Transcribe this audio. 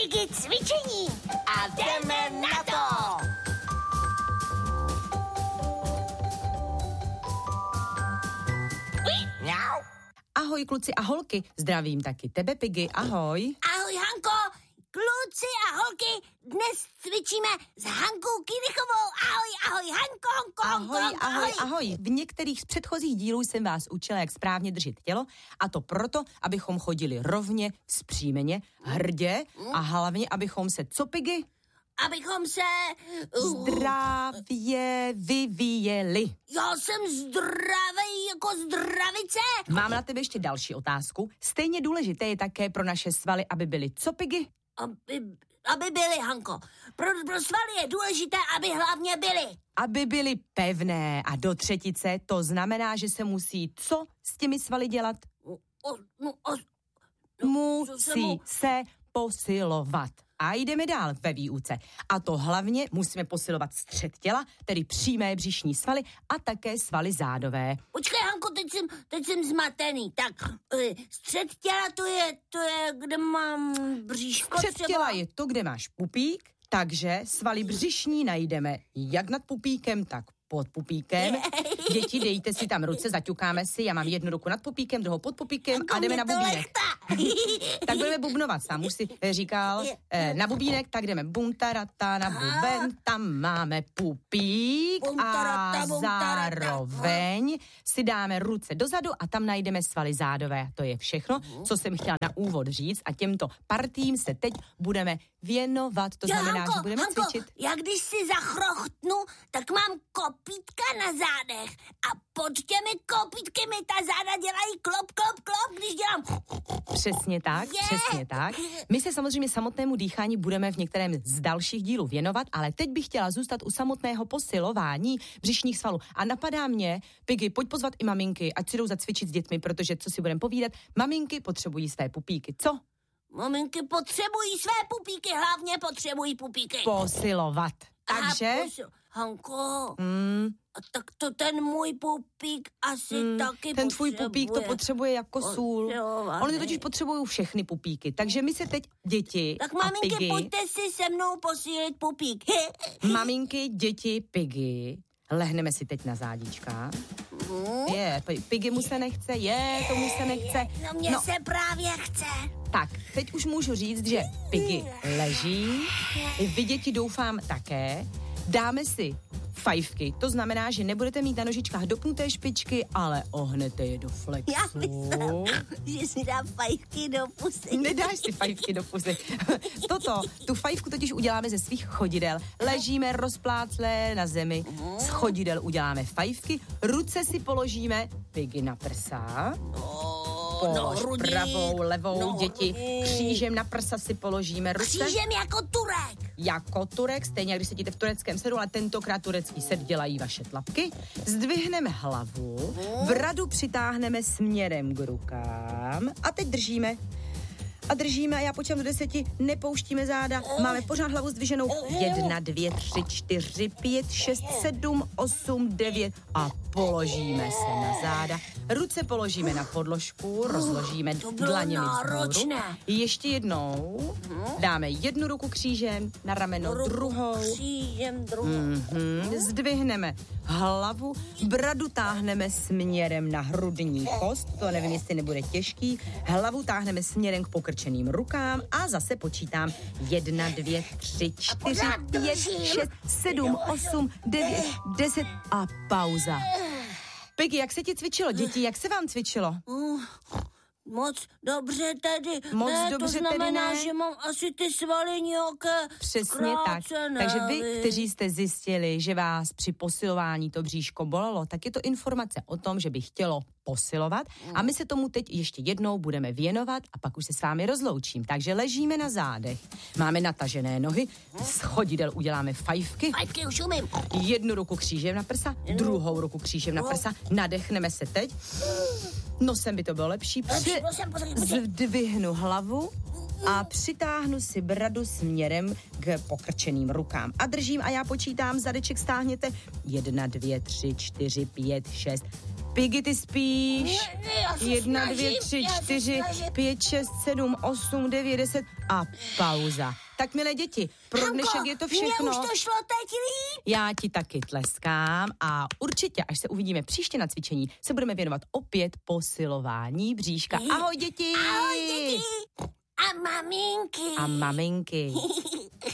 Piggy cvičení a jdeme na to! Ahoj kluci a holky, zdravím taky tebe, Piggy, ahoj. Ahoj, Hanko, kluci a holky, dnes cvičíme s Hankou Kirichovou. Ahoj, Hanko. Ahoj. V některých z předchozích dílů jsem vás učila, jak správně držet tělo, a to proto, abychom chodili rovně, vzpřímeně, hrdě a hlavně, abychom se, co, Piggy? Abychom se... zdravě vyvíjeli. Já jsem zdravej jako zdravice. Mám na tebe ještě další otázku. Stejně důležité je také pro naše svaly, aby byly co, Piggy? Aby byly, Hanko. Pro svaly je důležité, aby hlavně byly. Aby byly pevné a do třetice, to znamená, že se musí co s těmi svaly dělat? Musí se posilovat. A jdeme dál ve výuce. A to hlavně musíme posilovat střed těla, tedy přímé břišní svaly a také svaly zádové. Počkej, Hanko, teď jsem zmatený. Tak, střed těla to je, kde mám bříško. Střed těla je to, kde máš pupík, takže svaly břišní najdeme jak nad pupíkem, tak pod pupíkem. Děti, dejte si tam ruce, zaťukáme si. Já mám jednu ruku nad pupíkem, druhou pod pupíkem a jdeme na bubínek. Tak budeme bubnovat. Sám už si říkal na bubínek, tak jdeme buntarata na buben. Tam máme pupík a zároveň si dáme ruce dozadu a tam najdeme svaly zádové. To je všechno, co jsem chtěla na úvod říct a těmto partím se teď budeme věnovat. To znamená, že budeme cvičit. Já když si zachrochtnu, tak mám kopítka na zádech a pod těmi kopítky mi ta záda dělají klop, když dělám... Přesně tak. My se samozřejmě samotnému dýchání budeme v některém z dalších dílů věnovat, ale teď bych chtěla zůstat u samotného posilování břišních svalů. A napadá mě, Piggy, pojď pozvat i maminky, ať si jdou zacvičit s dětmi, protože co si budeme povídat, maminky potřebují své pupíky. Co? Maminky potřebují své pupíky, hlavně potřebují pupíky. Posilovat. Takže... Hanko, tak to ten můj pupík asi taky ten tvůj pupík to potřebuje jako sůl. Oni totiž potřebují všechny pupíky. Takže my se teď, děti tak a maminky, Piggy, pojďte si se mnou posílit pupík. Maminky, děti, Piggy, lehneme si teď na zádička. Piggy mu se nechce, tomu se nechce. No mně se právě chce. Tak, teď už můžu říct, že Piggy leží, vy děti doufám také. Dáme si fajfky, to znamená, že nebudete mít na nožičkách dopnuté špičky, ale ohnete je do flexu. Já myslím, že si dám fajfky do pusy. Nedáš si fajfky do pusy. Tu fajfku totiž uděláme ze svých chodidel. Ležíme rozpláclé na zemi, z chodidel uděláme fajfky, ruce si položíme, Piggy na prsa. Polož pravou, levou, děti. Křížem na prsa si položíme ruce. Křížem jako Turek. Jako Turek, stejně když sedíte v tureckém sedu, ale tentokrát turecký sed dělají vaše tlapky. Zdvihneme hlavu, bradu přitáhneme směrem k rukám a teď držíme. A já počítám do 10, nepouštíme záda, máme pořád hlavu zdviženou. 1, 2, 3, 4, 5, 6, 7, 8, 9 a položíme se na záda. Ruce položíme na podložku, rozložíme dlaněmi vzhůru. Ještě jednou dáme jednu ruku křížem na rameno, druhou. Zdvihneme hlavu, bradu táhneme směrem na hrudní kost, to nevím, jestli nebude těžký. Hlavu táhneme směrem k pokrčeným rukám a zase počítám 1, 2, 3, 4, 5, 6, 7, 8, 9, 10 a pauza. Piggy, jak se ti cvičilo, děti? Jak se vám cvičilo? Moc dobře tedy. To znamená, že mám asi ty svaly nějaké přesně krácené. Tak. Takže vy, kteří jste zjistili, že vás při posilování to bříško bolelo, tak je to informace o tom, že by chtělo posilovat a my se tomu teď ještě jednou budeme věnovat a pak už se s vámi rozloučím. Takže ležíme na zádech, máme natažené nohy, z chodidel uděláme fajfky. Fajfky už umím. Jednu ruku křížem na prsa, druhou ruku křížem na prsa, nadechneme se teď. Nosem by to bylo lepší. Zdvihnu hlavu a přitáhnu si bradu směrem k pokrčeným rukám. A držím a já počítám, zadeček stáhněte. 1, 2, 3, 4, 5, 6. Piggy, ty spíš. Já se 1, 2, snažím, 3, já se 4, snažím. 5, 6, 7, 8, 9, 10 a pauza. Tak, milé děti, pro dnešek je to všechno. Mně už to šlo teď líp. Já ti taky tleskám a určitě, až se uvidíme příště na cvičení, se budeme věnovat opět posilování bříška. Ahoj, děti! Ahoj, děti! A maminky. A maminky.